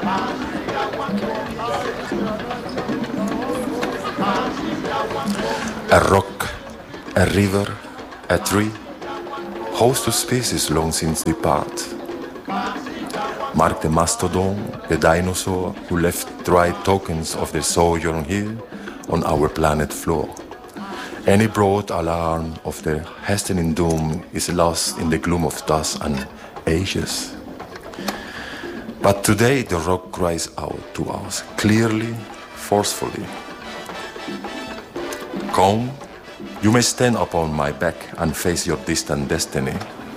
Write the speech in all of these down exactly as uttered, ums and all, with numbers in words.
A rock, a river, a tree, host of species long since depart. Mark the mastodon, the dinosaur who left dry tokens of their sojourn here on our planet floor. Any broad alarm of their hastening doom is lost in the gloom of dust and ages. But today the rock cries out to us, clearly, forcefully. Come, you may stand upon my back and face your distant destiny.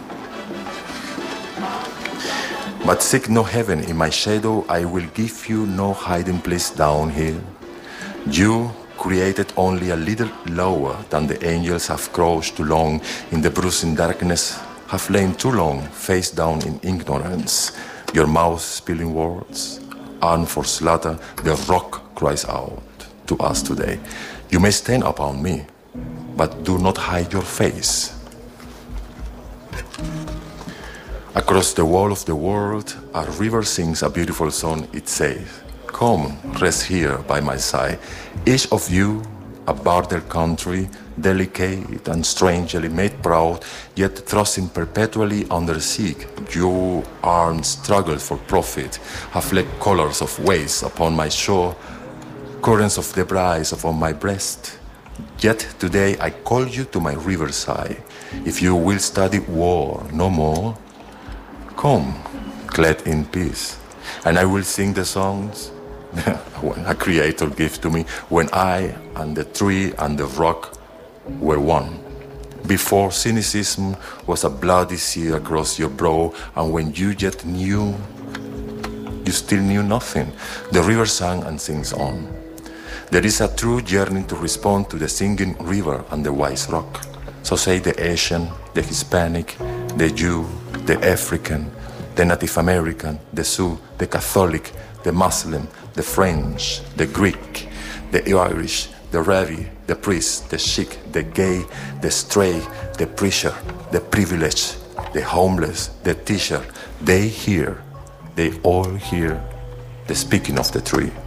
But seek no heaven in my shadow, I will give you no hiding place down here. You, created only a little lower than the angels, have crouched too long in the bruising darkness, have lain too long face down in ignorance, your mouth spilling words, armed for slaughter. The rock cries out to us today. You may stand upon me, but do not hide your face. Across the wall of the world, a river sings a beautiful song. It says, come, rest here by my side. Each of you, a border country, delicate and strangely made proud, yet thrusting perpetually under siege. Your armed struggle for profit have left colors of waste upon my shore, currents of debris upon my breast. Yet today I call you to my riverside. If you will study war no more, come, clad in peace, and I will sing the songs a creator gave to me when I and the tree and the rock were one. Before cynicism was a bloody sea across your brow, and when you yet knew, you still knew nothing, the river sang and sings on. There is a true yearning to respond to the singing river and the wise rock. So say the Asian, the Hispanic, the Jew, the African, the Native American, the Sioux, the Catholic, the Muslim, the French, the Greek, the Irish, the Rabbi, the priest, the Sikh, the gay, the stray, the preacher, the privileged, the homeless, the teacher. They hear, they all hear the speaking of the tree.